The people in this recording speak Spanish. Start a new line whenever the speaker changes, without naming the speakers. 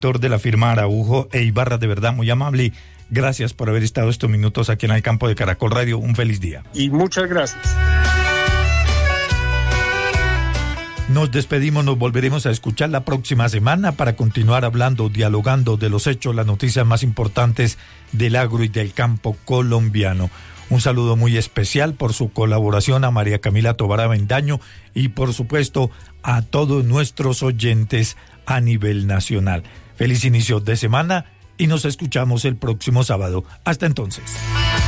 director de la firma Araujo e Ibarra, de verdad muy amable. Gracias por haber estado estos minutos aquí en el campo de Caracol Radio. Un feliz día.
Y muchas gracias.
Nos despedimos, nos volveremos a escuchar la próxima semana para continuar hablando, dialogando de los hechos, las noticias más importantes del agro y del campo colombiano. Un saludo muy especial por su colaboración a María Camila Tovar Avendaño y por supuesto a todos nuestros oyentes a nivel nacional. Feliz inicio de semana y nos escuchamos el próximo sábado. Hasta entonces.